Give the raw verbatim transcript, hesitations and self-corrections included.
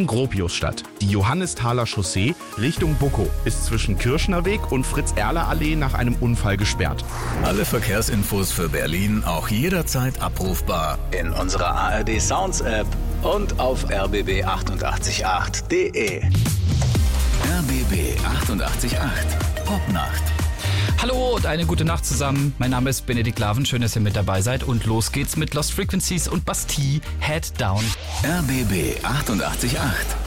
Berlin-Gropiusstadt. Die Johannisthaler Chaussee Richtung Buckow ist zwischen Kirschner Weg und Fritz-Erler-Allee nach einem Unfall gesperrt. Alle Verkehrsinfos für Berlin auch jederzeit abrufbar in unserer A R D Sounds App und auf r b b achtundachtzig Komma acht punkt de. R B B achtundachtzig Komma acht Popnacht. Hallo und eine gute Nacht zusammen. Mein Name ist Benedikt Laven. Schön, dass ihr mit dabei seid. Und los geht's mit Lost Frequencies und Bastille, Head Down. R B B achtundachtzig Komma acht